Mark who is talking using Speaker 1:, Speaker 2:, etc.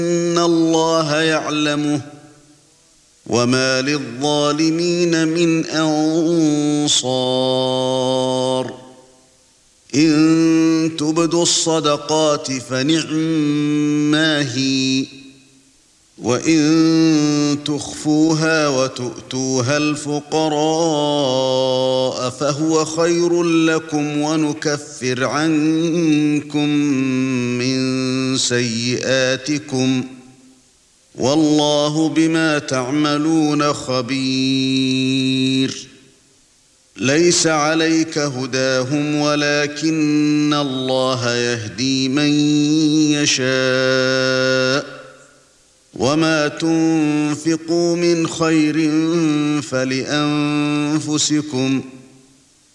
Speaker 1: الله يعلمه وما للظالمين من أنصار إن تبدوا الصدقات فنعما هي وإن تخفوها وتؤتوها الفقراء فهو خير لكم ونكفر عنكم من سيئاتكم والله بما تعملون خبير ليس عليك هداهم ولكن الله يهدي من يشاء وما تنفقوا من خير فلأنفسكم